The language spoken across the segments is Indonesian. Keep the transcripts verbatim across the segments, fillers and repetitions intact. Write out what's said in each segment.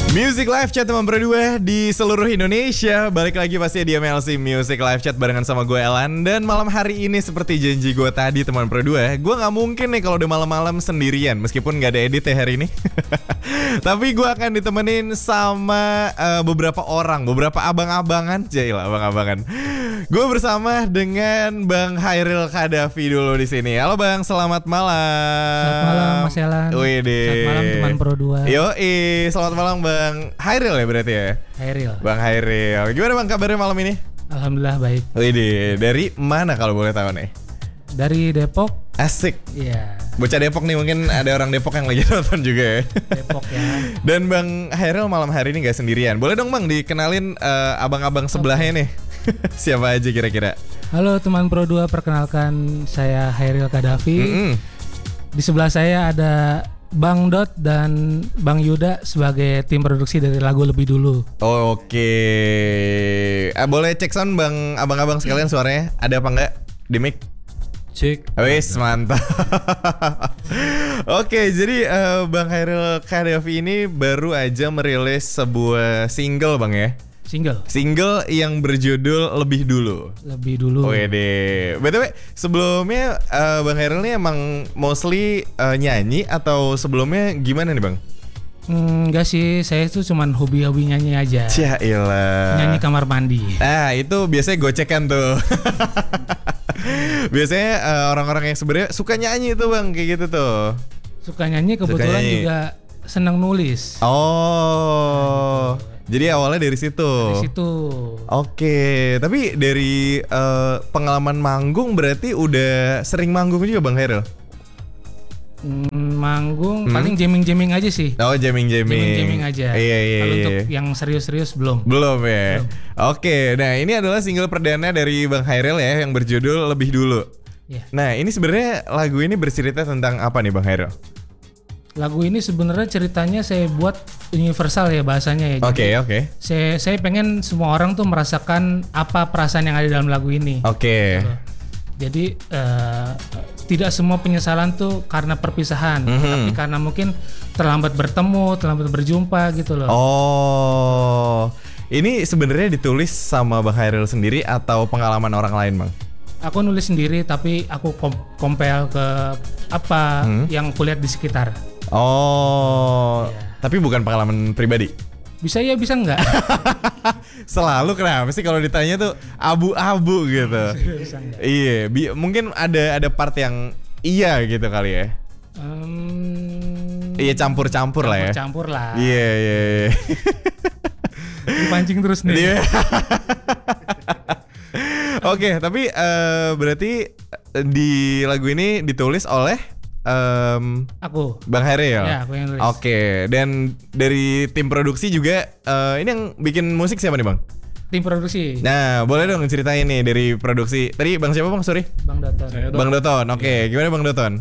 Music Live Chat teman berdua di seluruh Indonesia. Balik lagi pasti di M L C Music Live Chat barengan sama gue Elan. Dan malam hari ini seperti janji gue tadi teman berdua, gue gak mungkin nih kalau udah malam-malam sendirian. Meskipun gak ada edit ya hari ini. Tapi gue akan ditemenin sama uh, beberapa orang, beberapa abang-abangan. Jailah abang-abangan. Gue bersama dengan Bang Hairil Kadafi dulu di sini. Halo Bang, selamat malam. Selamat malam Mas Elan. Wede. Selamat malam teman Pro dua. Yoi, selamat malam Bang Hairil ya berarti ya? Hairil. Bang Hairil. Gimana Bang kabarnya malam ini? Alhamdulillah baik. Wede, dari mana kalau boleh tahu nih? Dari Depok. Asik. Iya. Bocah Depok nih, mungkin ada orang Depok yang lagi nonton juga ya. Depok ya. Dan Bang Hairil malam hari ini gak sendirian. Boleh dong Bang dikenalin uh, abang-abang sebelahnya nih. Siapa aja kira-kira? Halo teman Pro dua, perkenalkan saya Hairil Kadafi. Mm-mm. Di sebelah saya ada Bang Dot dan Bang Yuda sebagai tim produksi dari lagu Lebih Dulu. Oke. Ah, boleh cek sound Bang, abang-abang sekalian suaranya ada apa enggak di mic? Cek. Wis mantap. Oke, jadi uh, Bang Hairil Kadafi ini baru aja merilis sebuah single Bang ya. Single. Single yang berjudul Lebih Dulu. Lebih Dulu. Wede. B T W sebelumnya uh, Bang Hairil ini emang mostly uh, nyanyi atau sebelumnya gimana nih Bang? Enggak sih, saya tuh cuman hobi-hobi nyanyi aja. Cailah. Nyanyi kamar mandi. Nah itu biasanya gocekan tuh. Biasanya uh, orang-orang yang sebenarnya suka nyanyi tuh Bang, kayak gitu tuh. Suka nyanyi, kebetulan Suka nyanyi. juga senang nulis. Oh. Jadi awalnya dari situ. Dari situ. Oke, tapi dari uh, pengalaman manggung berarti udah sering manggung juga Bang Hairil? Mm, manggung Hmm? paling jamming-jamming aja sih. Oh, jamming-jamming. Jamming-jamming aja. Iya, iya, Kalau iya. untuk yang serius-serius belum. Belum ya? Belum. Oke, nah ini adalah single perdana dari Bang Hairil ya yang berjudul Lebih Dulu. Ya. Nah, ini sebenarnya lagu ini bercerita tentang apa nih Bang Hairil? Lagu ini sebenarnya ceritanya saya buat universal ya bahasanya ya. Oke, Jadi, oke. Saya saya pengen semua orang tuh merasakan apa perasaan yang ada dalam lagu ini. Oke. Jadi eh, tidak semua penyesalan tuh karena perpisahan, Mhm. tapi karena mungkin terlambat bertemu, terlambat berjumpa gitu loh. Oh. Ini sebenarnya ditulis sama Bang Hairil sendiri atau pengalaman orang lain, Bang? Aku nulis sendiri tapi aku kom- compare ke apa Hmm. yang kulihat di sekitar. Oh. Iya. Tapi bukan pengalaman pribadi. Bisa ya bisa enggak? Selalu kenapa sih kalau ditanya tuh abu-abu gitu. Bisa enggak? Iya, bi- mungkin ada ada part yang iya gitu kali ya. Um, Iya campur-campur lah ya. Campur lah. Iya iya iya. Dipancing terus nih. Iya. Oke, tapi eh, berarti eh, di lagu ini ditulis oleh em, Aku. Bang Hairil. Ya, aku yang nulis. Oke, dan dari tim produksi juga eh, ini yang bikin musik siapa nih Bang? Tim produksi. Nah, boleh dong ceritain nih dari produksi. Tadi Bang siapa Bang? Sorry. Bang Daton. Saya Bang Doton. Oke, gimana Bang Doton?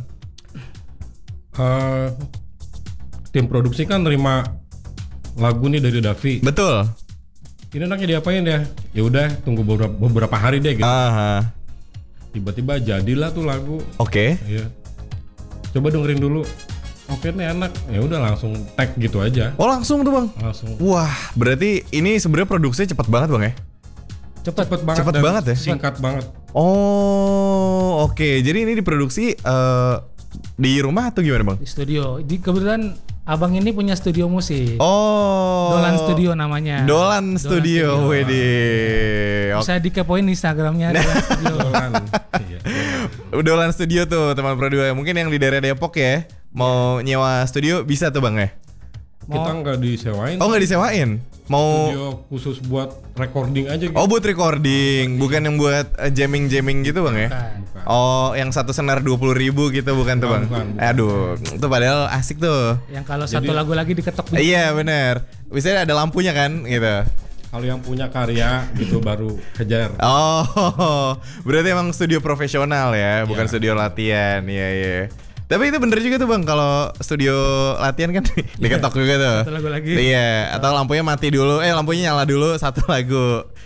Eh, tim produksi kan nerima lagu nih dari Davi. Betul. Ini enaknya diapain ya? Ya udah tunggu beberapa, beberapa hari deh gitu. Aha. Tiba-tiba jadilah tuh lagu. Oke. Iya. Coba dengerin dulu. Oke nih enak. Ya udah langsung tag gitu aja. Oh, langsung tuh Bang. Langsung. Wah, berarti ini sebenarnya produksinya cepat banget Bang ya? Cepet. Cepet banget. Cepet dan banget ya? Singkat banget. Oh, oke. Jadi ini diproduksi eh, di rumah atau gimana Bang? Di studio. Di kebetulan abang ini punya studio musik. Oh. Dolan Studio namanya. Dolan Studio, wede. Bisa dikepoin Instagramnya Dolan Studio. Dolan. Iya. Dolan Studio tuh teman Pro dua. Mungkin yang di daerah Depok ya, mau nyewa studio bisa tuh Bang ya? Kita nggak disewain. Oh, nggak disewain? Mau Studio khusus buat recording aja gitu. Oh, buat recording, bukan yang buat eh, jamming-jamming gitu Bang ya? Bukan. Bukan. Oh, yang satu senar dua puluh ribu gitu bukan tuh Bukan, Bang? bukan, bukan. Aduh, itu padahal asik tuh. Yang kalau satu Jadi- lagu lagi diketok. Iya benar. Biasanya ada lampunya kan gitu. Kalau yang punya karya gitu baru kejar. Oh, berarti emang studio profesional ya, bukan Iya. studio latihan. Iya iya. Tapi itu bener juga tuh Bang, kalau studio latihan kan diketok juga tuh. Satu lagu lagi. Iya, atau lampunya mati dulu, eh lampunya nyala dulu satu lagu.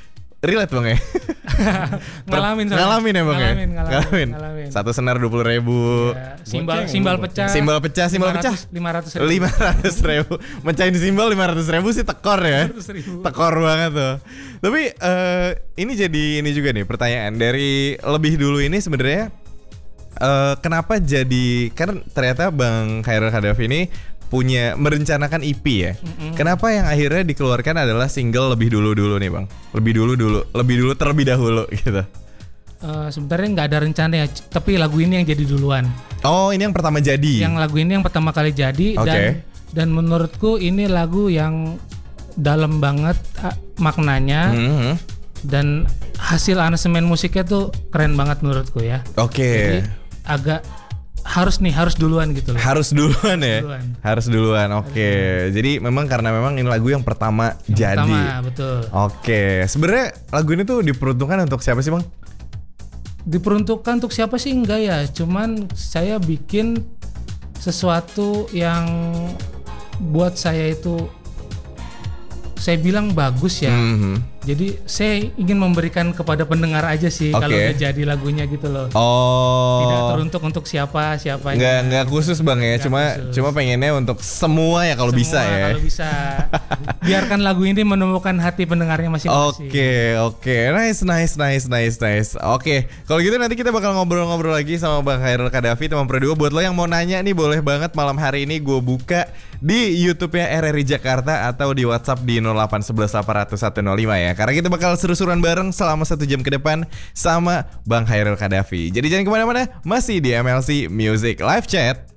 relate bang ya? ngalamin soalnya. Ngalamin ya bang ya? Ngalamin, ngalamin, ngalamin. Satu senar dua puluh ribu. Ya, simbal, Goceng, simbal goceng. pecah. Simbal pecah, simbal pecah. lima ratus ribu. Lima ratus ribu. Mecahin simbal lima ratus ribu sih tekor ya. lima ratus ribu. Tekor banget tuh. Tapi eh, ini jadi ini juga nih pertanyaan dari lebih dulu ini sebenarnya eh, kenapa jadi kan ternyata Bang Khairul Khadafi ini punya merencanakan E P ya. Mm-mm. Kenapa yang akhirnya dikeluarkan adalah single lebih dulu dulu nih bang? Lebih dulu dulu, lebih dulu terlebih dahulu gitu. Eh, sebenarnya nggak ada rencana ya, c- tapi lagu ini yang jadi duluan. Oh ini yang pertama jadi. Yang lagu ini yang pertama kali jadi Oke. dan dan menurutku ini lagu yang dalam banget ah, maknanya Mhm. dan hasil aransemen musiknya tuh keren banget menurutku ya. Oke. Jadi agak harus nih harus duluan gitu loh. Harus duluan ya. Duluan. Harus duluan. Oke. Jadi memang karena memang ini lagu yang pertama Yang jadi. Pertama, betul. Oke. Sebenarnya lagu ini tuh diperuntukkan untuk siapa sih bang? Diperuntukkan untuk siapa sih enggak ya? Cuman saya bikin sesuatu yang buat saya itu saya bilang bagus ya. Mhm. Jadi saya ingin memberikan kepada pendengar aja sih Oke. kalau udah jadi lagunya gitu loh. Oh. Tidak teruntuk untuk siapa siapanya. Nggak nggak khusus bang ya, Nggak cuma khusus. cuma pengennya untuk semua ya kalau Semua bisa ya. Kalau bisa. Biarkan lagu ini menemukan hati pendengarnya masing-masing. Oke oke, nice nice nice nice nice. Oke, kalau gitu nanti kita bakal ngobrol-ngobrol lagi sama Bang Khairul Khadafi teman Pro dua. Buat lo yang mau nanya nih boleh banget malam hari ini gue buka di YouTube-nya R R I Jakarta atau di WhatsApp di nol delapan satu satu delapan nol satu nol lima ya. Karena kita bakal seru-seruan bareng selama satu jam ke depan sama Bang Khairul Khadafi. Jadi jangan kemana-mana, masih di M L C Music Live Chat.